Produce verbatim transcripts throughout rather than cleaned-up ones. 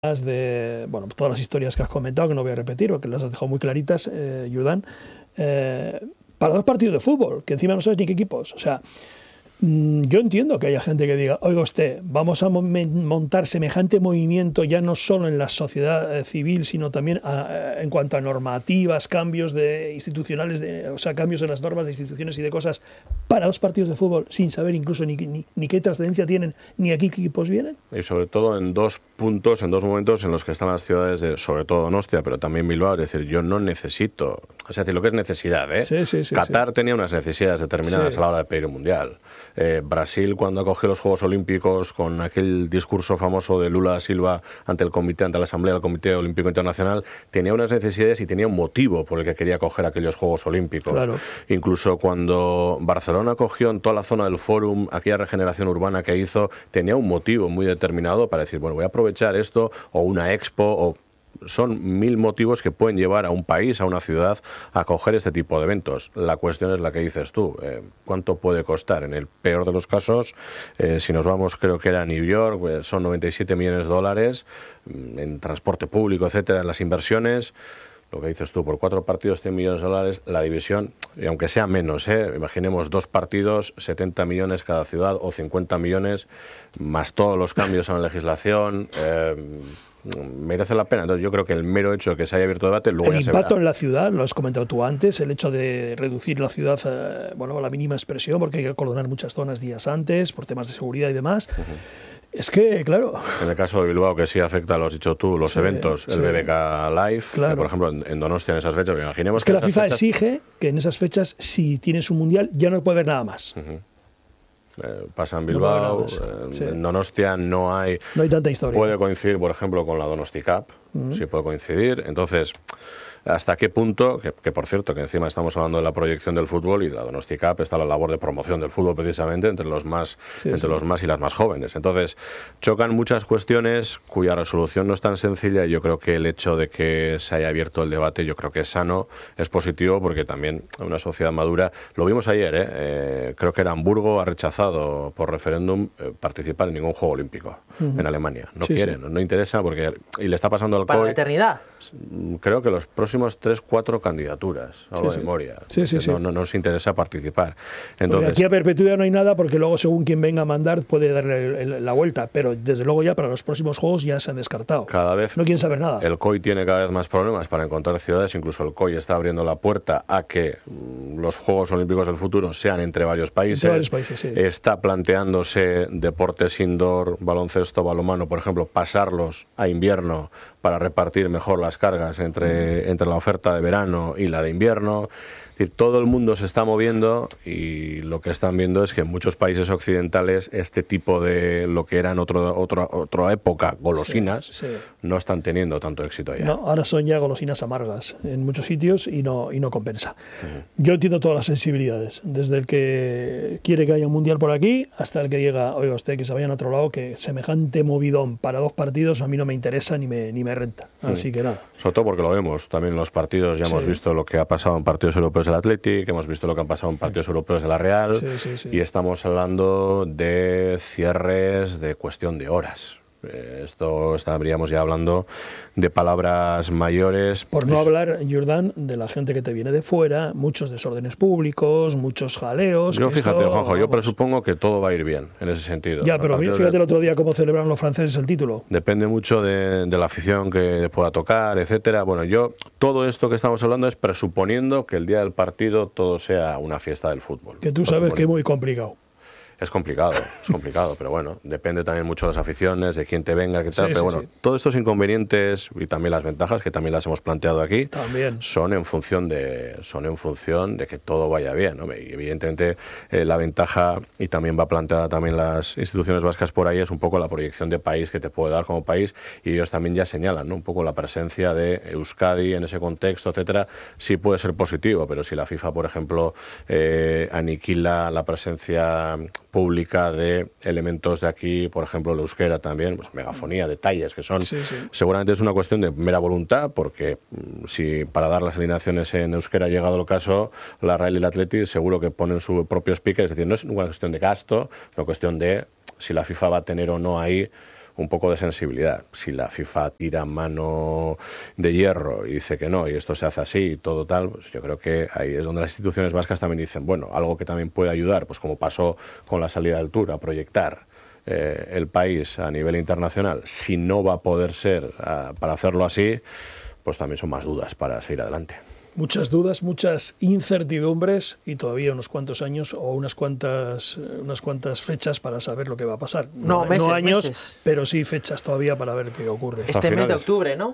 de, bueno, todas las historias que has comentado, que no voy a repetir, porque las has dejado muy claritas, eh, Jordán, eh, para dos partidos de fútbol, que encima no sabes ni qué equipos. O sea, yo entiendo que haya gente que diga, oiga usted, vamos a montar semejante movimiento ya no solo en la sociedad civil, sino también a, en cuanto a normativas, cambios de institucionales, de, o sea, cambios en las normas de instituciones y de cosas para dos partidos de fútbol sin saber incluso ni, ni, ni qué trascendencia tienen, ni a qué equipos vienen. Y sobre todo en dos puntos, en dos momentos en los que están las ciudades, de, sobre todo Donostia, pero también Bilbao, es decir, yo no necesito, es decir, lo que es necesidad, ¿eh? Sí, sí, sí, Qatar sí. tenía unas necesidades determinadas Sí. a la hora de pedir un mundial. Eh, Brasil, cuando acogió los Juegos Olímpicos con aquel discurso famoso de Lula da Silva ante el comité, ante la Asamblea del Comité Olímpico Internacional, tenía unas necesidades y tenía un motivo por el que quería acoger aquellos Juegos Olímpicos. Claro. Incluso cuando Barcelona acogió en toda la zona del Fórum aquella regeneración urbana que hizo, tenía un motivo muy determinado para decir, bueno, voy a aprovechar esto, o una expo, o son mil motivos que pueden llevar a un país, a una ciudad, a acoger este tipo de eventos. La cuestión es la que dices tú, eh, ¿cuánto puede costar? En el peor de los casos, eh, si nos vamos, creo que era a New York, pues son noventa y siete millones de dólares en transporte público, etcétera, en las inversiones. Lo que dices tú, por cuatro partidos, cien millones de dólares, la división, y aunque sea menos, ¿eh? Imaginemos dos partidos, setenta millones cada ciudad, o cincuenta millones, más todos los cambios en la legislación, eh, merece la pena. Entonces yo creo que el mero hecho de que se haya abierto debate, luego el ya se impacto verá. en la ciudad, lo has comentado tú antes, el hecho de reducir la ciudad eh, bueno, a la mínima expresión, porque hay que acordonar muchas zonas días antes, por temas de seguridad y demás. Uh-huh. Es que, claro... En el caso de Bilbao, que sí afecta, lo has dicho tú, los sí, eventos, sí. El B B K Live, claro. Que, por ejemplo, en, en Donostia en esas fechas, imaginemos es que, que la FIFA fechas... exige que en esas fechas, si tienes un mundial, ya no puede haber nada más. Uh-huh. Eh, pasa en Bilbao, no eh, sí. En Donostia no hay... No hay tanta historia. Puede coincidir, por ejemplo, con la Donosti Cup, uh-huh. Sí puede coincidir. Entonces, ¿hasta qué punto? Que, que por cierto, que encima estamos hablando de la proyección del fútbol y de la Donosti Cup está la labor de promoción del fútbol precisamente entre los más, sí, entre sí. los más y las más jóvenes. Entonces, chocan muchas cuestiones cuya resolución no es tan sencilla y yo creo que el hecho de que se haya abierto el debate, yo creo que es sano, es positivo porque también una sociedad madura, lo vimos ayer, ¿eh? Eh, creo que era Hamburgo ha rechazado por referéndum eh, participar en ningún Juego Olímpico uh-huh. en Alemania. No sí, quieren, sí. No, no interesa porque y le está pasando al C O I. ¿Para la eternidad? Creo que los próximos tres, cuatro candidaturas, a sí, la sí. memoria. Sí, sí, sí. No, no nos interesa participar. Entonces, aquí a perpetuidad no hay nada porque luego según quien venga a mandar puede darle el, el, la vuelta, pero desde luego ya para los próximos juegos ya se han descartado. Cada vez no quieren saber nada. El C O I tiene cada vez más problemas para encontrar ciudades, incluso el C O I está abriendo la puerta a que los Juegos Olímpicos del futuro sean entre varios países. Entre varios países, sí. Está planteándose deportes indoor, baloncesto, balonmano, por ejemplo, pasarlos a invierno para repartir mejor las cargas entre, entre la oferta de verano y la de invierno. Es decir, todo el mundo se está moviendo y lo que están viendo es que en muchos países occidentales este tipo de lo que eran otro, otro, otra época, golosinas, sí, sí. no están teniendo tanto éxito ya. No, ahora son ya golosinas amargas en muchos sitios y no, y no compensa. Uh-huh. Yo entiendo todas las sensibilidades, desde el que quiere que haya un mundial por aquí hasta el que llega, oiga usted, que se vayan a otro lado, que semejante movidón para dos partidos a mí no me interesa ni me, ni me renta. Así uh-huh. que nada. Sobre todo porque lo vemos también en los partidos, ya sí. hemos visto lo que ha pasado en partidos europeos del Athletic, hemos visto lo que han pasado en partidos europeos de la Real sí, sí, sí. y estamos hablando de cierres de cuestión de horas. Eh, esto estaríamos ya hablando de palabras mayores. Por no es... hablar, Jordán, de la gente que te viene de fuera, muchos desórdenes públicos, muchos jaleos. Yo que fíjate, esto, Juanjo, yo vamos. presupongo que todo va a ir bien en ese sentido. Ya, pero fíjate de... el otro día cómo celebraron los franceses el título. Depende mucho de, de la afición que pueda tocar, etcétera. Bueno, yo, todo esto que estamos hablando es presuponiendo que el día del partido todo sea una fiesta del fútbol. Que tú sabes que es muy complicado. Es complicado, es complicado, pero bueno, depende también mucho de las aficiones, de quién te venga, qué tal, sí, pero sí, bueno, sí. todos estos inconvenientes y también las ventajas, que también las hemos planteado aquí, también. son en función de son en función de que todo vaya bien, ¿no? Y evidentemente eh, la ventaja, y también va planteada también las instituciones vascas por ahí, es un poco la proyección de país que te puede dar como país, y ellos también ya señalan, ¿no? Un poco la presencia de Euskadi en ese contexto, etcétera, sí puede ser positivo, pero si la FIFA, por ejemplo, eh, aniquila la presencia pública de elementos de aquí, por ejemplo, el euskera también, pues megafonía, detalles que son, sí, sí. seguramente es una cuestión de mera voluntad, porque si para dar las alineaciones en euskera ha llegado el caso, la Real y el Athletic seguro que ponen su propio speaker, es decir, no es una cuestión de gasto, es una cuestión de si la FIFA va a tener o no ahí un poco de sensibilidad. Si la FIFA tira mano de hierro y dice que no, y esto se hace así y todo tal, pues yo creo que ahí es donde las instituciones vascas también dicen, bueno, algo que también puede ayudar, pues como pasó con la salida del Tour, a proyectar eh, el país a nivel internacional. Si no va a poder ser uh, para hacerlo así, pues también son más dudas para seguir adelante. Muchas dudas, muchas incertidumbres y todavía unos cuantos años o unas cuantas unas cuantas fechas para saber lo que va a pasar. No, no, meses, no años, meses. Pero sí fechas todavía para ver qué ocurre. Este mes de octubre, ¿no?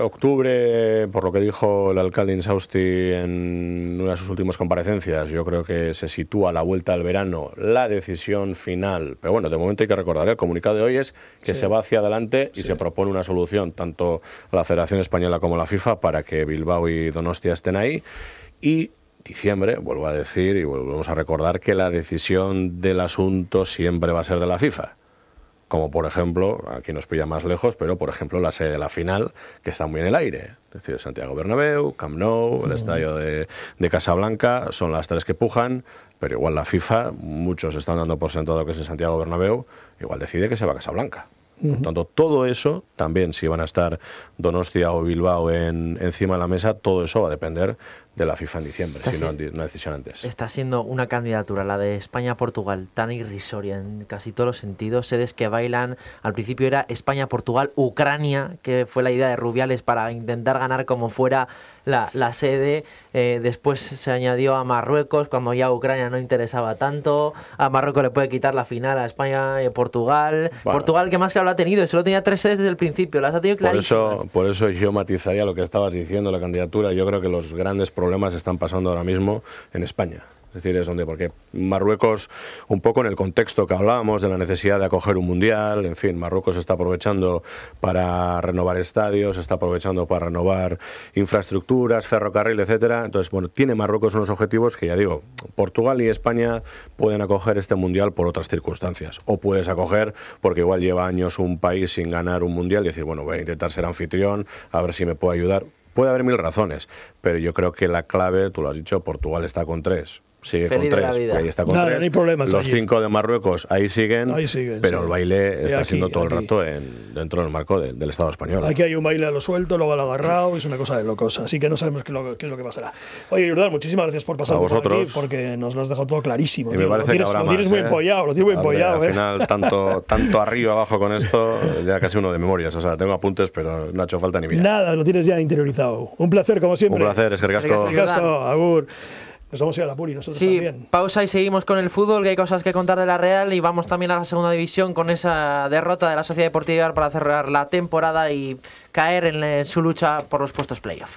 Octubre, por lo que dijo el alcalde Insausti en una de sus últimas comparecencias, yo creo que se sitúa a la vuelta del verano la decisión final. Pero bueno, de momento hay que recordar, el comunicado de hoy es que sí. se va hacia adelante y sí. se propone una solución, tanto la Federación Española como la FIFA, para que Bilbao y Donostia estén ahí. Y diciembre, vuelvo a decir y volvemos a recordar que la decisión del asunto siempre va a ser de la FIFA. Como por ejemplo, aquí nos pilla más lejos, pero por ejemplo la sede de la final, que está muy en el aire. Es decir, Santiago Bernabéu, Camp Nou, el estadio de, de Casablanca, son las tres que pujan, pero igual la FIFA, muchos están dando por sentado que es el Santiago Bernabéu, igual decide que se va a Casablanca. Por tanto, todo eso, también si van a estar Donostia o Bilbao en, encima de la mesa, todo eso va a depender de la FIFA en diciembre, si no una decisión antes. Está siendo una candidatura, la de España-Portugal, tan irrisoria en casi todos los sentidos. Sedes que bailan, al principio era España-Portugal-Ucrania, que fue la idea de Rubiales para intentar ganar como fuera la, la sede. Eh, después se añadió a Marruecos, cuando ya Ucrania no interesaba tanto. A Marruecos le puede quitar la final a España y Portugal. Bueno, Portugal, que más que lo ha tenido, solo tenía tres sedes desde el principio, las ha tenido clarísimas. Por eso, por eso yo matizaría lo que estabas diciendo, la candidatura. Yo creo que los grandes problemas están pasando ahora mismo en España. Es decir, es donde, porque Marruecos, un poco en el contexto que hablábamos de la necesidad de acoger un mundial, en fin, Marruecos está aprovechando para renovar estadios, está aprovechando para renovar infraestructuras, ferrocarril, etcétera. Entonces, bueno, tiene Marruecos unos objetivos que ya digo, Portugal y España pueden acoger este mundial por otras circunstancias. O puedes acoger porque igual lleva años un país sin ganar un mundial y decir, bueno, voy a intentar ser anfitrión, a ver si me puedo ayudar. Puede haber mil razones, pero yo creo que la clave, tú lo has dicho, Portugal está con tres. Sigue Feliz con tres, ahí está con Nada, tres. no hay problemas Los allí. cinco de Marruecos ahí siguen, ahí siguen pero sí. el baile está aquí, siendo todo aquí. el rato en, dentro del marco de, del Estado español. Aquí hay un baile a lo suelto, luego al agarrado, es una cosa de locos, así que no sabemos qué, lo, qué es lo que pasará. Oye, Jordán, muchísimas gracias por pasar a vosotros, por aquí, porque nos lo has dejado todo clarísimo. Y Tío. me parece lo tienes, que habrá lo tienes más, muy ¿eh? empollado, lo tienes muy Hombre, empollado. al ¿eh? final, tanto, tanto arriba abajo con esto, ya casi uno de memorias. O sea, tengo apuntes, pero no ha hecho falta ni mirar. Nada, lo tienes ya interiorizado. Un placer, como siempre. Un placer, es que ricasco. Ricasco, agur. Nos vamos a ir a la Puri, nosotros sí, también. Pausa y seguimos con el fútbol, que hay cosas que contar de la Real, y vamos también a la segunda división con esa derrota de la Sociedad Deportiva Eibar para cerrar la temporada y caer en su lucha por los puestos playoff.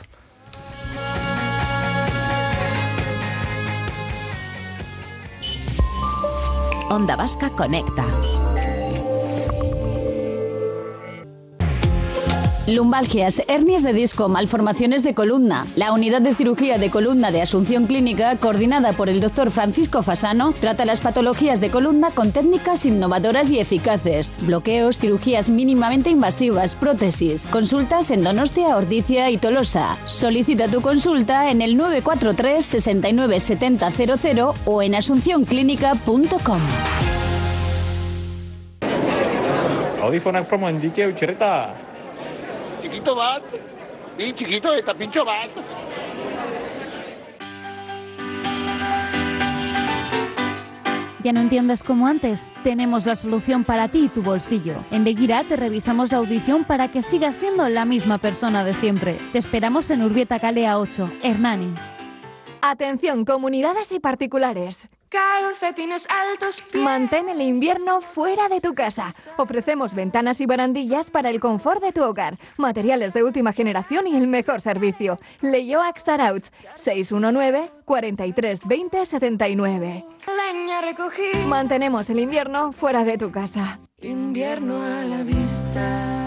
Onda Vasca Conecta. Lumbalgias, hernias de disco, malformaciones de columna. La unidad de cirugía de columna de Asunción Clínica, coordinada por el doctor Francisco Fasano, trata las patologías de columna con técnicas innovadoras y eficaces. Bloqueos, cirugías mínimamente invasivas, prótesis. Consultas en Donostia, Ordizia y Tolosa. Solicita tu consulta en el nueve cuatro tres, seis nueve siete cero cero cero o en asunción clínica punto com. Audifonak promo indique utxerreta. Chiquito bat, bi chiquito eta pintxo bat. ¿Ya no entiendes como antes? Tenemos la solución para ti y tu bolsillo. En Begira te revisamos la audición para que sigas siendo la misma persona de siempre. Te esperamos en Urbieta Calea ocho, Hernani. Atención, comunidades y particulares. Calcetines altos, pies. Mantén el invierno fuera de tu casa. Ofrecemos ventanas y barandillas para el confort de tu hogar, materiales de última generación y el mejor servicio. Leioac Sarauch, seis uno nueve, cuatro tres dos cero, siete nueve. Leña recogí. Mantenemos el invierno fuera de tu casa. Invierno a la vista.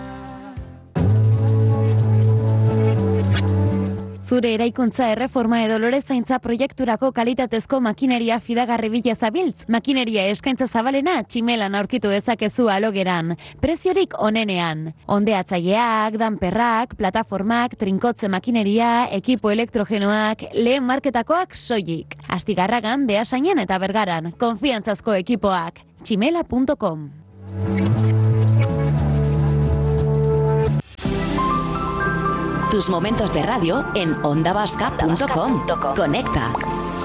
Zure eraikuntza erreforma edo lorezaintza proiekturako kalitatezko makineria fidagarri bila zabiltz. Makineria eskaintza zabalena tximelan aurkitu dezakezu alogeran. Preziorik onenean. Ondeatzaileak, danperrak, plataformak, trinkotze makineria, ekipo elektrogenoak, lehen marketakoak soilik. Astigarragan, Beasainen eta Bergaran. Konfiantzazko ekipoak. tximela punto com. Tus momentos de radio en onda vasca punto com. Conecta.